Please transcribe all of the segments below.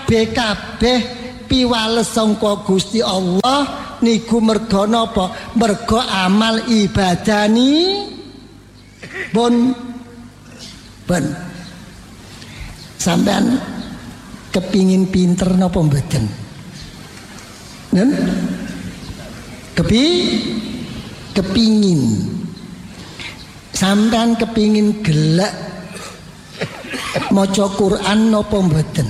kabeh piwales sangka Gusti Allah niku merga napa? Merga amal ibadani pun sampean kepingin pinter napa mboten? Nen? Kepingin. Sampean kepingin gelek maca Quran napa mboten?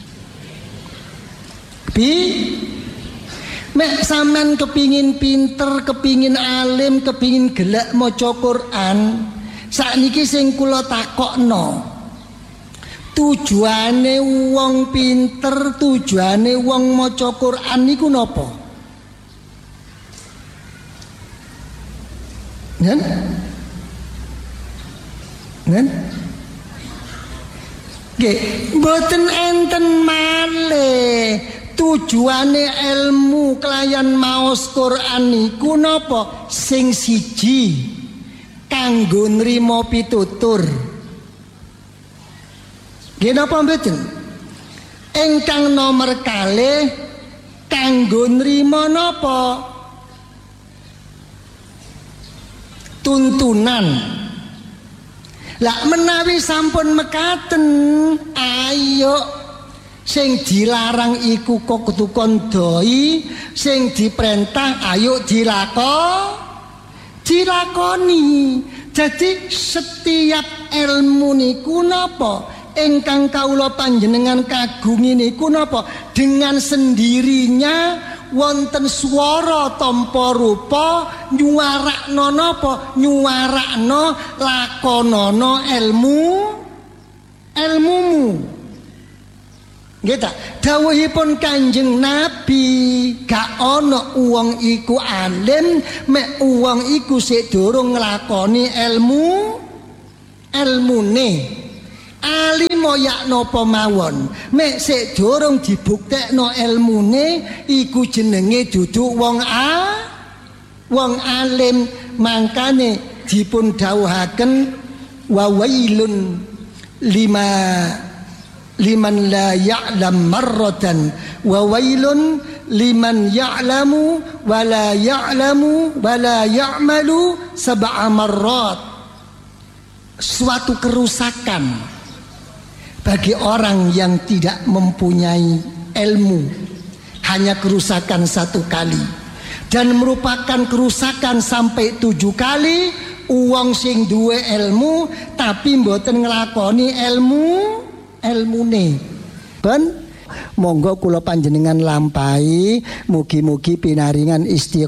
Mek sampean kepingin pinter, kepingin alim, kepingin gelek maca Quran, sakniki sing kula takokno. Tujuane wong pinter, tujuane wong maca Quran niku napa? Nen? Nggih, mboten enten malih. Tujuane ilmu kelayan maos Quran niku napa? Sing siji kanggo nrimo pitutur. Nggih napa mboten? Ingkang nomor kalih kanggo nrimo napa? Tuntunan. Lah menawi sampun mekaten, ayo sing dilarang iku kok kudu kondoi, sing diperintah ayo dilakoni. Jadi setiap ilmu niku napa? Ingkang kawula panjenengan kagungi niku napa? Dengan sendirinya wonten swara tanpa rupa nyuwarakno napa? Nyuwarakno lakonana ilmumu. Nggih ta? Dawuhipun Kanjeng Nabi, gak ana wong iku alim mek wong iku sik durung nglakoni ilmune. Alim yak napa mawon, mek sik durung dibuktekno ilmune iku jenenge dudu wong alim. Mangkane dipun dawuhaken wa wailun liman la ya'lam marratan wa wailun liman ya'lamu wa la ya'lamu wa la ya'malu sab'a marrat. Suatu kerusakan bagi orang yang tidak mempunyai ilmu, hanya kerusakan 1 kali, dan merupakan kerusakan sampai 7 kali. Uang sing duwe ilmu tapi mboten nglakoni ilmune. Monggo kula panjenengan lampahi, mugi-mugi pinaringan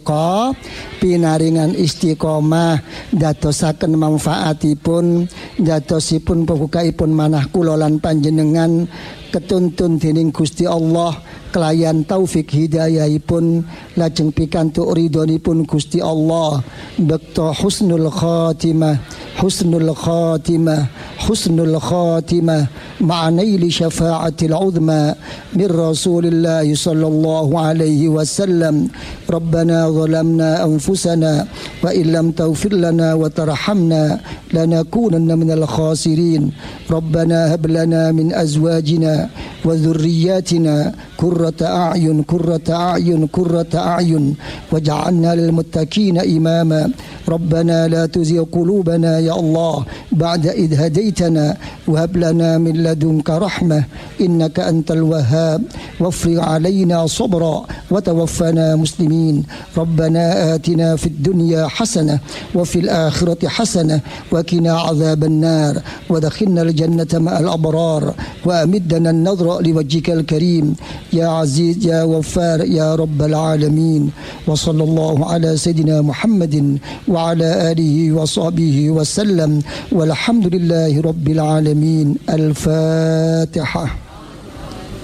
istiqomah dadosaken manfaatipun, dadosipun pembukaipun manah kula lan panjenengan ketuntun dening Gusti Allah kelayan taufik hidayahipun lajeng pikantuk ridhonipun Gusti Allah bekto husnul khatimah ma'anaili syafa'atil uzma min Rasulillah sallallahu alaihi wasallam. Rabbana zalamna anfusana wa illam taghfir lana wa tarhamna lanakunanna minal khasirin. Rabbana hab lana min azwajina wa dhurriyyatina qurrata a'yun waj'alna lil muttaqina imama. Rabbana la tuzigh qulubana ya Allah ba'da idh hadaitana wa hab lana min ladunka rahmah innaka antal wahhab wafrig alaina sabra wa tawaffana muslimin. Rabbana atina fid dunya hasanah wa fil akhirati hasanah wa qina adzaban nar wa adkhilna al jannata ma'al abrar wa amiddana an-nadhra liwajhikal karim ya aziz ya ghaffar ya rabbal alamin. Wa sallallahu ala sayidina Muhammadin wa ala alihi wa sahbihi wa sallam walhamdulillahi rabbil alamin. Al-Fatihah.